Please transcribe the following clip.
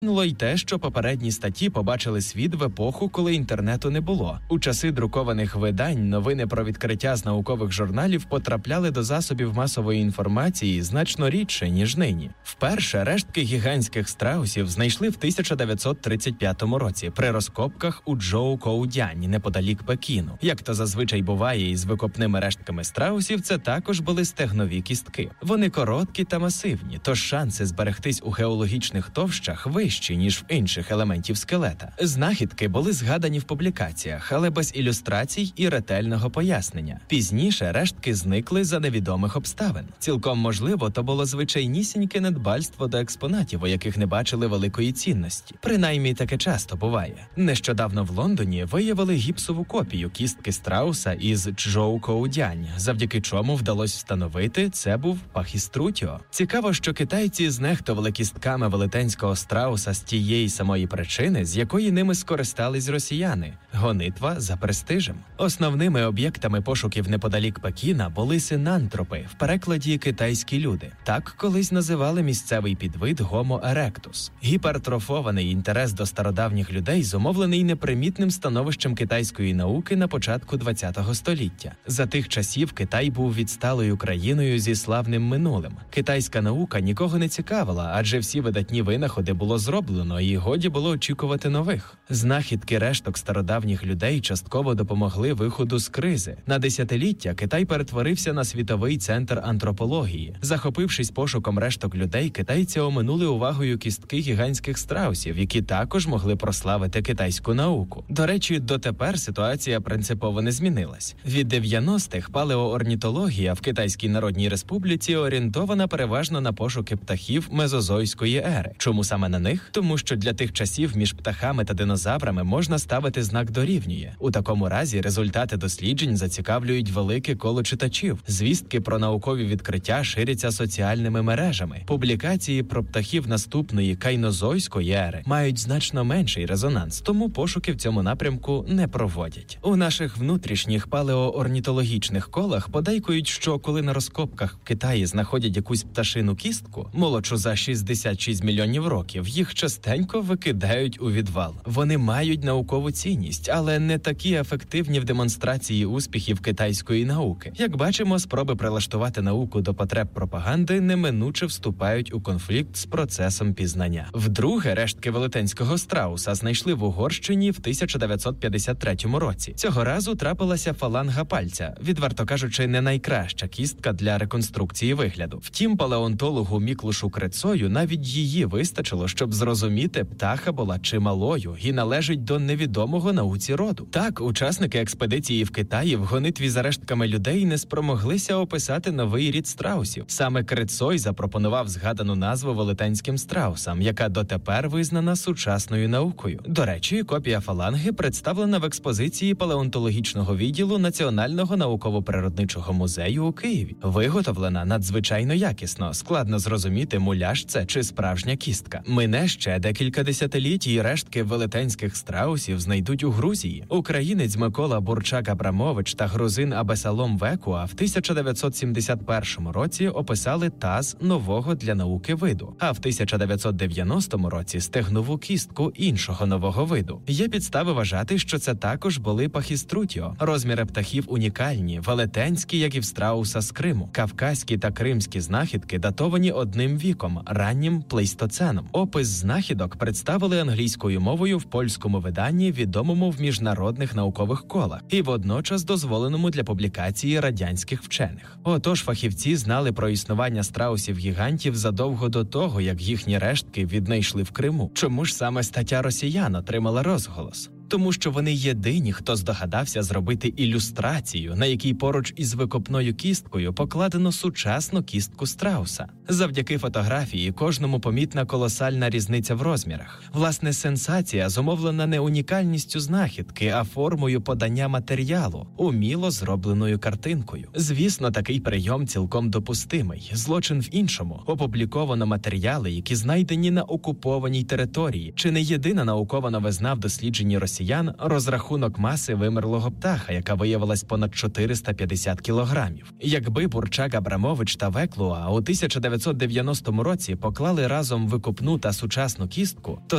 Й те, що попередні статті побачили світ в епоху, коли інтернету не було. У часи друкованих видань новини про відкриття з наукових журналів потрапляли до засобів масової інформації значно рідше, ніж нині. Вперше рештки гігантських страусів знайшли в 1935 році при розкопках у Чжоукоудянь, неподалік Пекіну. Як то зазвичай буває із викопними рештками страусів, це також були стегнові кістки. Вони короткі та масивні, тож шанси зберегтись у геологічних товщах вищі, ніж в інших елементів скелета. Знахідки були згадані в публікаціях, але без ілюстрацій і ретельного пояснення. Пізніше рештки зникли за невідомих обставин. Цілком можливо, то було звичайнісіньке недбальство до експонатів, у яких не бачили великої цінності. Принаймні, таке часто буває. Нещодавно в Лондоні виявили гіпсову копію кістки страуса із Чжоукоудянь, завдяки чому вдалося встановити, це був пахіструтіо. Цікаво, що китайці знехтували кістками велетенського страуса з тієї самої причини, з якої ними скористались росіяни – гонитва за престижем. Основними об'єктами пошуків неподалік Пекіна були синантропи, в перекладі «китайські люди». Так колись називали місцевий підвид Homo erectus. Гіпертрофований інтерес до стародавніх людей зумовлений непримітним становищем китайської науки на початку ХХ століття. За тих часів Китай був відсталою країною зі славним минулим. Китайська наука нікого не цікавила, адже всі видатні винаходи було зроблено, і годі було очікувати нових. Знахідки решток стародавніх людей частково допомогли виходу з кризи. На десятиліття Китай перетворився на світовий центр антропології. Захопившись пошуком решток людей, китайці оминули увагою кістки гігантських страусів, які також могли прославити китайську науку. До речі, дотепер ситуація принципово не змінилась. Від 90-х палеоорнітологія в Китайській Народній Республіці орієнтована переважно на пошуки птахів мезозойської ери. Чому саме на них? Тому що для тих часів між птахами та динозаврами можна ставити знак «дорівнює». У такому разі результати досліджень зацікавлюють велике коло читачів. Звістки про наукові відкриття ширяться соціальними мережами. Публікації про птахів наступної кайнозойської ери мають значно менший резонанс, тому пошуки в цьому напрямку не проводять. У наших внутрішніх палеоорнітологічних колах подейкують, що коли на розкопках в Китаї знаходять якусь пташину кістку, молодшу за 66 мільйонів років, їх частенько викидають у відвал. Вони мають наукову цінність, але не такі ефективні в демонстрації успіхів китайської науки. Як бачимо, спроби прилаштувати науку до потреб пропаганди неминуче вступають у конфлікт з процесом пізнання. Вдруге, рештки велетенського страуса знайшли в Угорщині в 1953 році. Цього разу трапилася фаланга пальця, відверто кажучи, не найкраща кістка для реконструкції вигляду. Втім, палеонтологу Міклушу Крицою навіть її вистачило, щоб зрозуміти, птаха була чималою і належить до невідомого науці роду. Так, учасники експедиції в Китаї в гонитві за рештками людей не спромоглися описати новий рід страусів. Саме Крицой запропонував згадану назву велетенським страусам, яка дотепер визнана сучасною наукою. До речі, копія фаланги представлена в експозиції палеонтологічного відділу Національного науково-природничого музею у Києві. Виготовлена надзвичайно якісно, складно зрозуміти, муляж це чи справжня кістка. Мине ще декілька десятиліть і рештки велетенських страусів знайдуть у Грузії. Українець Микола Бурчак-Абрамович та грузин Абесалом Векуа в 1971 році описали таз нового для науки виду, а в 1990 році стегнову кістку іншого нового виду. Є підстави вважати, що це також були пахіструтіо. Розміри птахів унікальні, велетенські, як і в страуса з Криму. Кавказькі та кримські знахідки датовані одним віком – раннім плейстоценом. Опис знахідок представили англійською мовою в польському виданні, відомому в міжнародних наукових колах, і водночас дозволеному для публікації радянських вчених. Отож, фахівці знали про існування страусів-гігантів задовго до того, як їхні рештки віднайшли в Криму. Чому ж саме стаття «Росіян» отримала розголос? Тому що вони єдині, хто здогадався зробити ілюстрацію, на якій поруч із викопною кісткою покладено сучасну кістку страуса. Завдяки фотографії кожному помітна колосальна різниця в розмірах. Власне, сенсація зумовлена не унікальністю знахідки, а формою подання матеріалу, уміло зробленою картинкою. Звісно, такий прийом цілком допустимий. Злочин в іншому. Опубліковано матеріали, які знайдені на окупованій території. Чи не єдина наукова новизна в дослідженні росіян розрахунок маси вимерлого птаха, яка виявилась понад 450 кілограмів. Якби Бурчак, Абрамович та Веклуа у 1990 році поклали разом викопну та сучасну кістку, то